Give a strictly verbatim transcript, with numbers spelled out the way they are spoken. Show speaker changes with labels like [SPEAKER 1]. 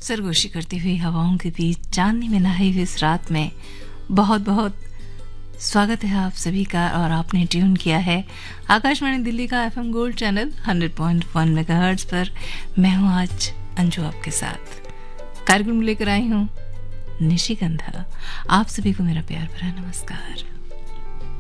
[SPEAKER 1] सरगोशी करती हुई हवाओं के बीच चांदनी में नहाई हुई इस रात में बहुत बहुत स्वागत है आप सभी का। और आपने ट्यून किया है आकाशवाणी दिल्ली का FM gold channel hundred point one megahertz पर। मैं हूँ आज अंजू आपके साथ। कार्यक्रम लेकर आई हूँ निशिगंधा। आप सभी को मेरा प्यार भरा नमस्कार।